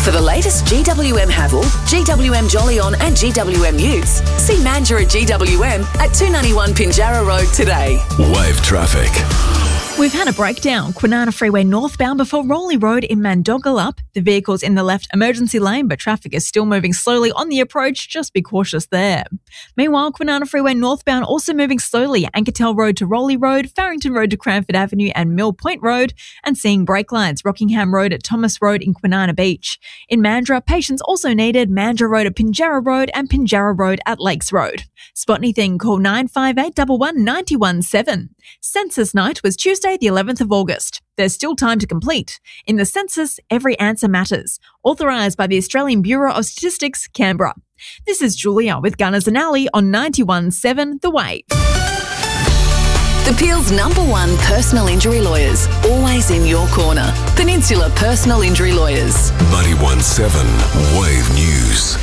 For the latest GWM Haval, GWM Jolyon and GWM Utes, see Mandurah GWM at 291 Pinjarra Road today. Wave traffic. We've had a breakdown. Kwinana Freeway northbound before Rowley Road in Mandogalup. The vehicle's in the left emergency lane, but traffic is still moving slowly on the approach. Just be cautious there. Meanwhile, Kwinana Freeway northbound also moving slowly. Ankertel Road to Rowley Road, Farrington Road to Cranford Avenue and Mill Point Road, and seeing brake lines. Rockingham Road at Thomas Road in Kwinana Beach. In Mandurah, patience also needed. Mandurah Road at Pinjarra Road and Pinjarra Road at Lakes Road. Spot anything, call 958 11 917. Census night was Tuesday, the 11th of August. There's still time to complete. In the census, every answer matters. Authorised by the Australian Bureau of Statistics, Canberra. This is Julia with Gunners and Alley on 91.7 The Wave. The Peel's #1 personal injury lawyers, always in your corner. Peninsula Personal Injury Lawyers. 91.7 Wave News.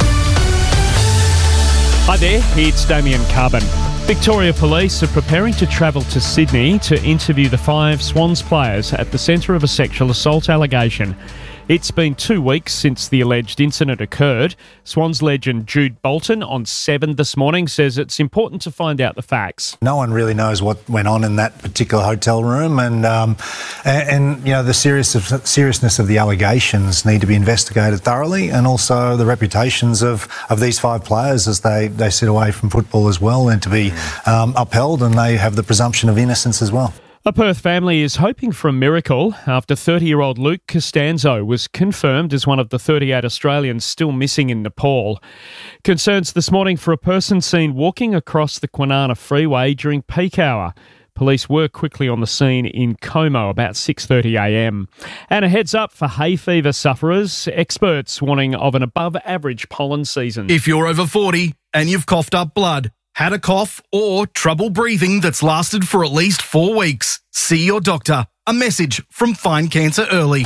Hi there, it's Damien Carbon. Victoria Police are preparing to travel to Sydney to interview the 5 Swans players at the centre of a sexual assault allegation. It's been 2 weeks since the alleged incident occurred. Swans legend Jude Bolton on 7 this morning says it's important to find out the facts. No one really knows what went on in that particular hotel room, and you know, the seriousness of the allegations need to be investigated thoroughly, and also the reputations of these 5 players as they sit away from football as well, and to be upheld, and they have the presumption of innocence as well. A Perth family is hoping for a miracle after 30-year-old Luke Costanzo was confirmed as one of the 38 Australians still missing in Nepal. Concerns this morning for a person seen walking across the Kwinana Freeway during peak hour. Police were quickly on the scene in Como about 6:30am. And a heads up for hay fever sufferers. Experts warning of an above-average pollen season. If you're over 40 and you've coughed up blood, had a cough or trouble breathing that's lasted for at least 4 weeks, see your doctor. A message from Find Cancer Early.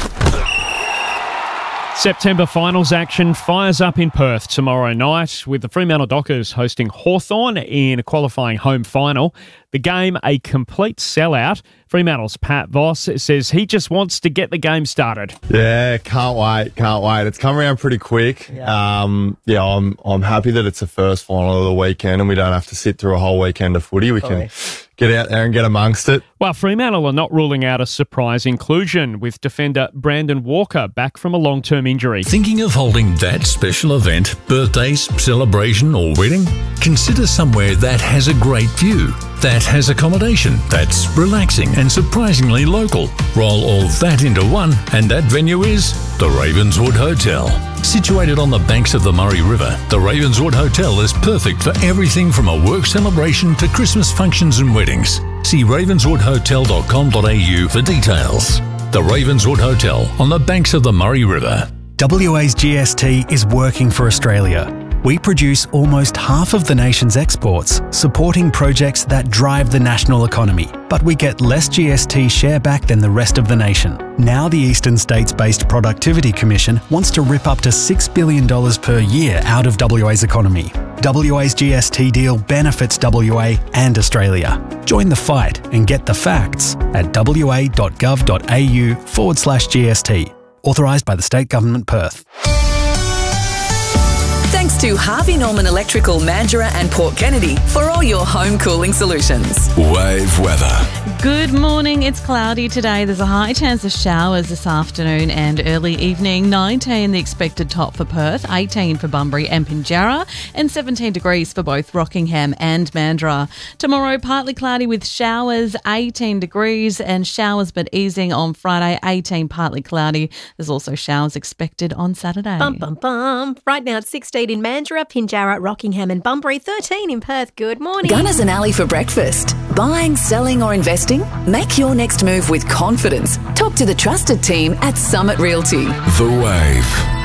September finals action fires up in Perth tomorrow night with the Fremantle Dockers hosting Hawthorn in a qualifying home final. The game a complete sellout. Fremantle's Pat Voss says he just wants to get the game started. Yeah, can't wait. It's come around pretty quick. Yeah. I'm happy that it's the first final of the weekend and we don't have to sit through a whole weekend of footy. We can get out there and get amongst it. Well, Fremantle are not ruling out a surprise inclusion with defender Brandon Walker back from a long-term injury. Thinking of holding that special event, birthdays, celebration or wedding? Consider somewhere that has a great view, that has accommodation, that's relaxing and surprisingly local. Roll all that into one and that venue is the Ravenswood Hotel. Situated on the banks of the Murray River, the Ravenswood Hotel is perfect for everything from a work celebration to Christmas functions and weddings. See ravenswoodhotel.com.au for details. The Ravenswood Hotel on the banks of the Murray River. WA's GST is working for Australia. We produce almost half of the nation's exports, supporting projects that drive the national economy. But we get less GST share back than the rest of the nation. Now the Eastern States-based Productivity Commission wants to rip up to $6 billion per year out of WA's economy. WA's GST deal benefits WA and Australia. Join the fight and get the facts at wa.gov.au/GST. Authorised by the State Government, Perth. Thanks to Harvey Norman Electrical, Mandurah and Port Kennedy for all your home cooling solutions. Wave weather. Good morning. It's cloudy today. There's a high chance of showers this afternoon and early evening. 19 the expected top for Perth, 18 for Bunbury and Pinjarra, and 17 degrees for both Rockingham and Mandurah. Tomorrow, partly cloudy with showers, 18 degrees, and showers but easing on Friday, 18 partly cloudy. There's also showers expected on Saturday. Bum, bum, bum. Right now it's 16 in Mandurah, Pinjarra, Rockingham and Bunbury, 13 in Perth. Good morning. Gunners and Alley for breakfast. Buying, selling or investing? Make your next move with confidence. Talk to the trusted team at Summit Realty. The Wave.